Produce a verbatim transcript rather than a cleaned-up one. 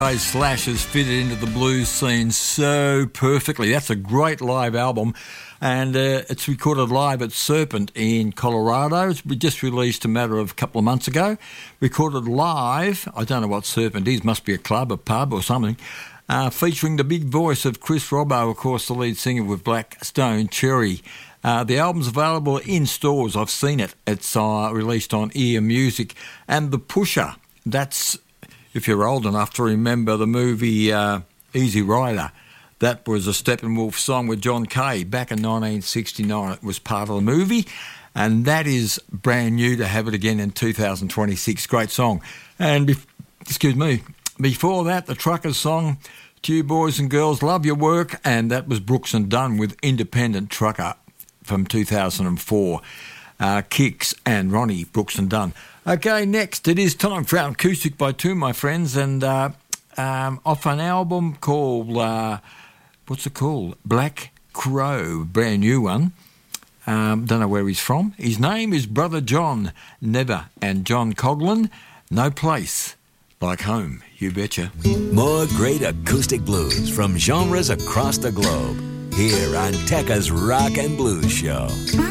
Slash has fitted into the blues scene so perfectly. That's a great live album, and uh, it's recorded live at Serpent in Colorado. It's just released a matter of a couple of months ago. Recorded live, I don't know what Serpent is, must be a club, a pub or something, uh, featuring the big voice of Chris Robbo, of course, the lead singer with Black Stone Cherry. Uh, the album's available in stores. I've seen it. It's uh, released on Ear Music. And The Pusher, that's... if you're old enough to remember the movie uh, Easy Rider, that was a Steppenwolf song with John Kay back in nineteen sixty-nine. It was part of the movie, and that is brand new to have it again in two thousand twenty-six. Great song. And, be- excuse me, before that, the Truckers song, to you boys and girls, love your work, and that was Brooks and Dunn with Independent Trucker from two thousand four. Uh, Kicks and Ronnie Brooks and Dunn. Okay, next it is time for our acoustic by two, my friends, and uh, um, off an album called, uh, what's it called? Black Crow, brand new one. Um, don't know where he's from. His name is Brother John Never, and John Coughlin, No Place Like Home, you betcha. More great acoustic blues from genres across the globe, here on Tekka's Rock and Blues Show.